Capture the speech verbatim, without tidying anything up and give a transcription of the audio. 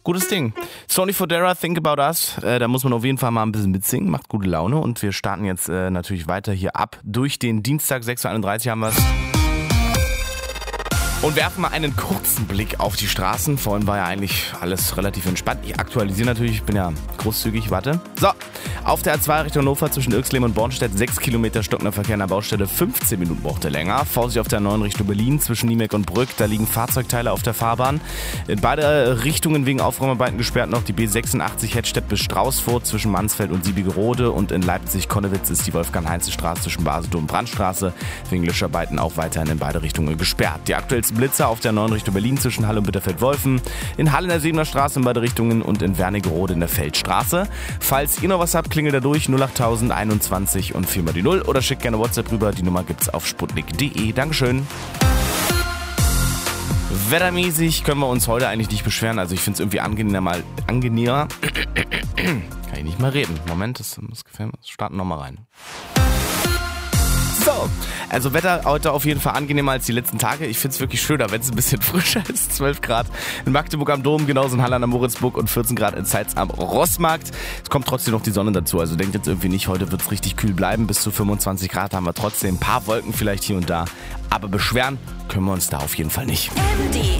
Gutes Ding. Sony Fodera, Think About Us. Äh, da muss man auf jeden Fall mal ein bisschen mitsingen. Macht gute Laune. Und wir starten jetzt äh, natürlich weiter hier ab. Durch den Dienstag, sechs Uhr einunddreißig haben wir es. Und werfen mal einen kurzen Blick auf die Straßen. Vorhin war ja eigentlich alles relativ entspannt. Ich aktualisiere natürlich, ich bin ja großzügig, warte. So, auf der A zwei Richtung Hannover zwischen Oechsleben und Bornstedt sechs Kilometer stockender Verkehr an der Baustelle, fünfzehn Minuten braucht er länger. Vorsicht auf der A neun Richtung Berlin zwischen Niemek und Brück, da liegen Fahrzeugteile auf der Fahrbahn. In beide Richtungen wegen Aufräumarbeiten gesperrt noch die B sechsundachtzig Hettstedt bis Straußfurt zwischen Mansfeld und Siebigerode und in Leipzig-Konnewitz ist die Wolfgang-Heinze-Straße zwischen Basedow und Brandstraße wegen Löscharbeiten auch weiterhin in beide Richtungen gesperrt. Die aktuellsten Blitzer auf der neun Richtung Berlin zwischen Halle und Bitterfeld-Wolfen, in Halle in der Sebener Straße in beide Richtungen und in Wernigerode in der Feldstraße. Falls ihr noch was habt, klingelt da durch null acht null einundzwanzig und viermal die null oder schickt gerne WhatsApp rüber. Die Nummer gibt's auf sputnik punkt de. Dankeschön. Wettermäßig können wir uns heute eigentlich nicht beschweren. Also ich finde es irgendwie angenehmer mal angenehmer. Kann ich nicht mal reden. Moment, das, das gefällt mir. Starten nochmal rein. So, also Wetter heute auf jeden Fall angenehmer als die letzten Tage. Ich finde es wirklich schöner, wenn es ein bisschen frischer ist. zwölf Grad in Magdeburg am Dom, genauso in Halle an der Moritzburg und vierzehn Grad in Zeitz am Rossmarkt. Es kommt trotzdem noch die Sonne dazu, also denkt jetzt irgendwie nicht, heute wird es richtig kühl bleiben. Bis zu fünfundzwanzig Grad haben wir trotzdem, ein paar Wolken vielleicht hier und da. Aber beschweren können wir uns da auf jeden Fall nicht. M D